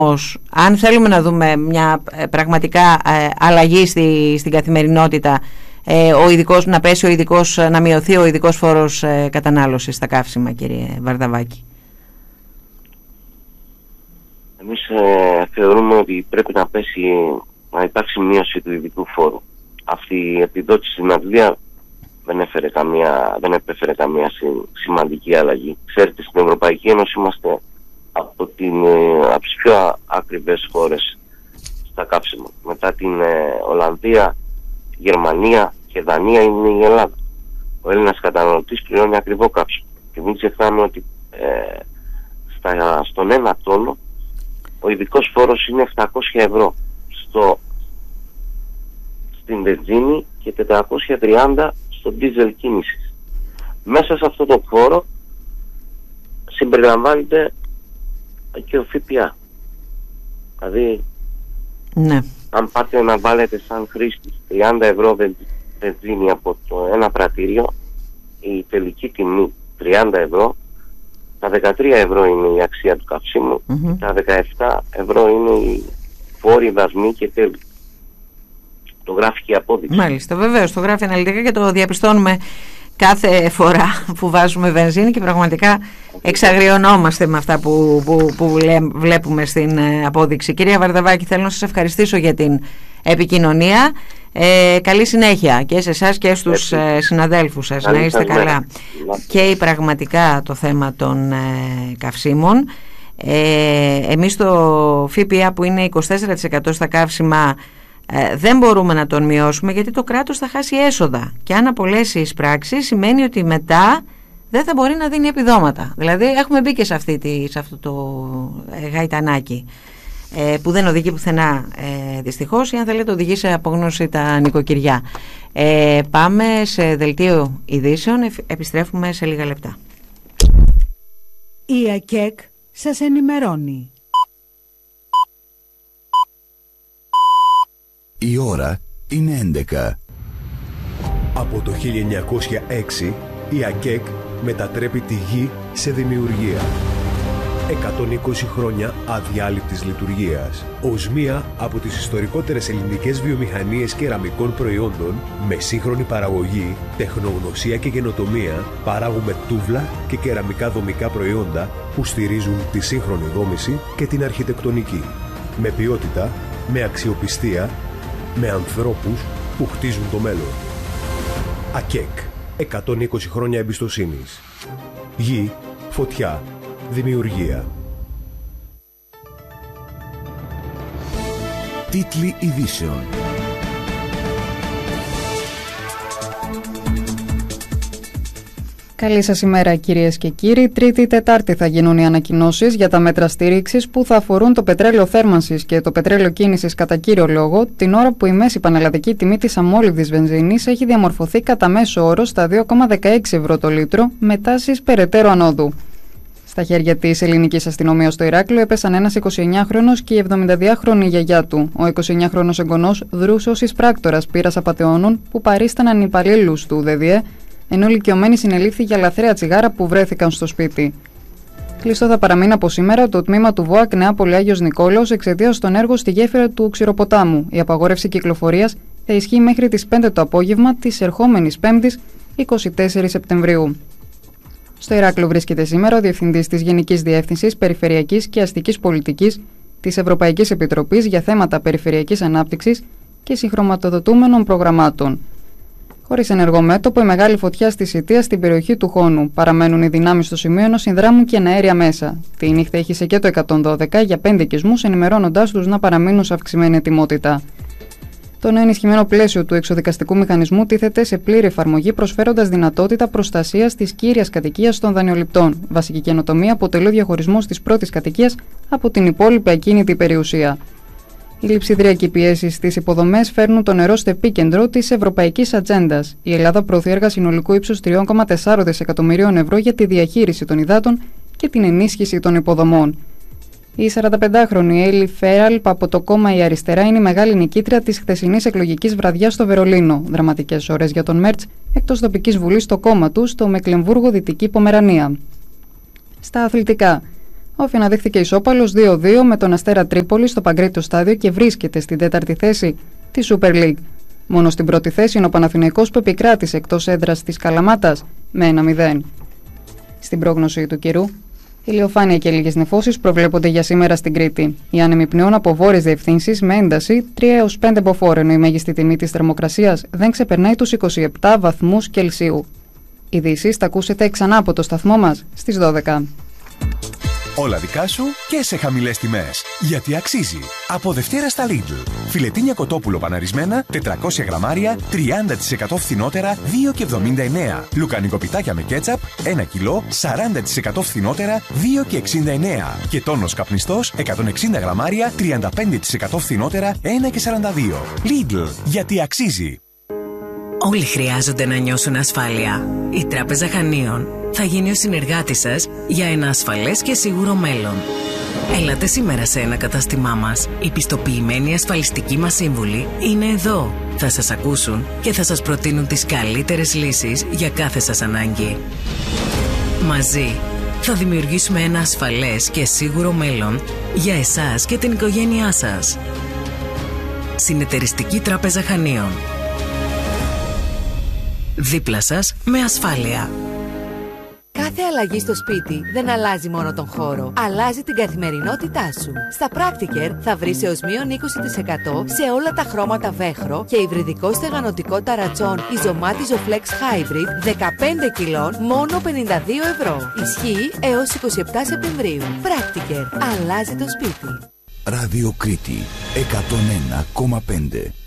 αν θέλουμε να δούμε μια πραγματικά αλλαγή στην καθημερινότητα, να μειωθεί ο ειδικός φόρος κατανάλωσης στα καύσιμα, κύριε Βαρδαβάκη? Εμείς θεωρούμε ότι πρέπει να υπάρξει μείωση του ειδικού φόρου. Αυτή η επιδότηση στην Αγγλία δεν έφερε καμία σημαντική αλλαγή. Ξέρετε, στην Ευρωπαϊκή Ένωση είμαστε από τις πιο ακριβές χώρες στα καύσιμα. Μετά την Ολλανδία, Γερμανία και Δανία είναι η Ελλάδα. Ο Έλληνας καταναλωτής πληρώνει ακριβό καύσιμο. Και μην ξεχνάμε ότι στον ένα τόνο ο ειδικός φόρος είναι 700 ευρώ στην βενζίνη και 430 στο ντίζελ κίνησης. Μέσα σε αυτό το φόρο συμπεριλαμβάνεται και ο ΦΠΑ. Δηλαδή, ναι, αν πάτε να βάλετε σαν χρήστης 30 ευρώ βενζίνη από το ένα πρατήριο, η τελική τιμή 30 ευρώ, τα 13 ευρώ είναι η αξία του καυσίμου, τα 17 ευρώ είναι οι φόροι, δασμοί και τέλη. Το γράφει και η απόδειξη. Μάλιστα, βεβαίως το γράφει αναλυτικά και το διαπιστώνουμε κάθε φορά που βάζουμε βενζίνη και πραγματικά εξαγριωνόμαστε με αυτά που βλέπουμε στην απόδειξη. Κυρία Βαρδαβάκη, θέλω να σας ευχαριστήσω για την επικοινωνία. Καλή συνέχεια και σε εσάς και στους συναδέλφους σας. Να είστε καλά. Και πραγματικά το θέμα των καυσίμων. Εμείς το ΦΠΑ που είναι 24% στα καύσιμα δεν μπορούμε να τον μειώσουμε, γιατί το κράτος θα χάσει έσοδα, και αν απολέσει εισπράξεις σημαίνει ότι μετά δεν θα μπορεί να δίνει επιδόματα. Δηλαδή έχουμε μπει και σε αυτό το γαϊτανάκι που δεν οδηγεί πουθενά, δυστυχώς, ή αν θέλετε οδηγεί σε απόγνωση τα νοικοκυριά. Πάμε σε δελτίο ειδήσεων, επιστρέφουμε σε λίγα λεπτά. Η ΑΚΕΚ σας ενημερώνει. Η ώρα είναι 11. Από το 1906 η ΑΚΕΚ μετατρέπει τη γη σε δημιουργία. 120 χρόνια αδιάλειπτης λειτουργίας. Ως μία από τις ιστορικότερες ελληνικές βιομηχανίες κεραμικών προϊόντων, με σύγχρονη παραγωγή, τεχνογνωσία και καινοτομία, παράγουμε τούβλα και κεραμικά δομικά προϊόντα που στηρίζουν τη σύγχρονη δόμηση και την αρχιτεκτονική. Με ποιότητα, με αξιοπιστία, με ανθρώπους που χτίζουν το μέλλον. ΑΚΕΚ. 120 χρόνια εμπιστοσύνης. Γη, φωτιά, δημιουργία. Τίτλοι ειδήσεων. Καλή σας ημέρα, κυρίες και κύριοι. Τρίτη, Τετάρτη θα γίνουν οι ανακοινώσεις για τα μέτρα στήριξης που θα αφορούν το πετρέλαιο θέρμανσης και το πετρέλαιο κίνησης κατά κύριο λόγο, την ώρα που η μέση πανελλαδική τιμή της αμόλυβδης βενζίνης έχει διαμορφωθεί κατά μέσο όρο στα 2,16 ευρώ το λίτρο, με τάσεις περαιτέρω ανόδου. Στα χέρια της ελληνικής αστυνομίας στο Ηράκλειο έπεσαν ένας 29χρονος και η 72χρονη γιαγιά του. Ο 29χρονος εγγονός δρούσε ως εισπράκτορας πύρας απατεώνων που παρίσταναν υπαλλήλους του ΔΔΕ, ενώ ηλικιωμένοι συνελήφθη για λαθρέα τσιγάρα που βρέθηκαν στο σπίτι. Κλειστό θα παραμείνει από σήμερα το τμήμα του ΒΟΑΚ Νεάπολη Άγιος Νικόλαος εξαιτίας των έργων στη γέφυρα του Ξηροποτάμου. Η απαγόρευση κυκλοφορίας θα ισχύει μέχρι τις 5 το απόγευμα της ερχόμενης 5ης 24 Σεπτεμβρίου. Στο Ηράκλειο βρίσκεται σήμερα ο Διευθυντής της Γενικής Διεύθυνσης Περιφερειακής και Αστικής Πολιτικής της Ευρωπαϊκής Επιτροπής για θέματα περιφερειακής ανάπτυξης και συγχρηματοδοτούμενων προγραμμάτων. Χωρίς ενεργό μέτωπο, η μεγάλη φωτιά στη Σιτία στην περιοχή του Χόνου. Παραμένουν οι δυνάμεις στο σημείο, ενώ συνδράμουν και εναέρια μέσα. Τη νύχτα έχισε και το 112 για 5 οικισμούς, ενημερώνοντάς τους να παραμείνουν σε αυξημένη ετοιμότητα. Το νέο ενισχυμένο πλαίσιο του εξοδικαστικού μηχανισμού τίθεται σε πλήρη εφαρμογή, προσφέροντας δυνατότητα προστασίας της κύριας κατοικίας των δανειοληπτών. Βασική καινοτομία αποτελεί ο διαχωρισμός της πρώτης κατοικίας από την υπόλοιπη ακίνητη περιουσία. Οι λειψιδριακοί πιέσεις στις υποδομές φέρνουν το νερό στο επίκεντρο της ευρωπαϊκής ατζέντας. Η Ελλάδα προωθεί έργα συνολικού ύψους 3,4 δισεκατομμυρίων ευρώ για τη διαχείριση των υδάτων και την ενίσχυση των υποδομών. Η 45χρονη Έλλη Φέραλπ από το κόμμα Η Αριστερά είναι η μεγάλη νικήτρια της χθεσινής εκλογικής βραδιάς στο Βερολίνο. Δραματικές ώρες για τον Μέρτς εκτός τοπικής βουλής στο κόμμα του στο Μεκλεμβούργο, Δυτική Πομερανία. Στα αθλητικά. Ο Αφίνα δέχθηκε ισόπαλος 2-2 με τον Αστέρα Τρίπολη στο Παγκρίτιο στάδιο και βρίσκεται στην 4η θέση της Super League. Μόνο στην πρώτη θέση είναι ο Παναθηναϊκός που επικράτησε εκτός έδρας της Καλαμάτας με 1-0. Στην πρόγνωση του καιρού, ηλιοφάνεια και λίγες νεφώσεις προβλέπονται για σήμερα στην Κρήτη. Οι άνεμοι πνέουν από βόρειες διευθύνσεις με ένταση 3 έως 5 μποφόρ, ενώ η μέγιστη τιμή της θερμοκρασίας δεν ξεπερνάει τους 27 βαθμούς Κελσίου. Ειδήσεις θα ακούσετε ξανά από το σταθμό μας στις 12. Όλα δικά σου και σε χαμηλές τιμές. Γιατί αξίζει. Από Δευτέρα στα Lidl. Φιλετίνια κοτόπουλο παναρισμένα, 400 γραμμάρια, 30% φθηνότερα, 2,79. Λουκανικοπιτάκια με κέτσαπ, 1 κιλό, 40% φθηνότερα, 2,69. Και τόνος καπνιστός, 160 γραμμάρια, 35% φθηνότερα, 1,42. Lidl. Γιατί αξίζει. Όλοι χρειάζονται να νιώσουν ασφάλεια. Η Τράπεζα Χανίων θα γίνει ο συνεργάτης σας για ένα ασφαλές και σίγουρο μέλλον. Έλατε σήμερα σε ένα κατάστημά μας. Οι πιστοποιημένοι ασφαλιστικοί μας σύμβουλοι είναι εδώ. Θα σας ακούσουν και θα σας προτείνουν τις καλύτερες λύσεις για κάθε σας ανάγκη. Μαζί θα δημιουργήσουμε ένα ασφαλές και σίγουρο μέλλον για εσάς και την οικογένειά σας. Συνεταιριστική Τράπεζα Χανίων. Δίπλα σας με ασφάλεια. Κάθε αλλαγή στο σπίτι δεν αλλάζει μόνο τον χώρο, αλλάζει την καθημερινότητά σου. Στα Practiker θα βρεις έως μείον 20% σε όλα τα χρώματα βέχρο και υβριδικό στεγανοτικό ταρατσόν Isomat Isoflex Hybrid 15 κιλών μόνο 52 ευρώ. Ισχύει έως 27 Σεπτεμβρίου. Practiker. Αλλάζει το σπίτι. Ράδιο Κρήτη 101,5.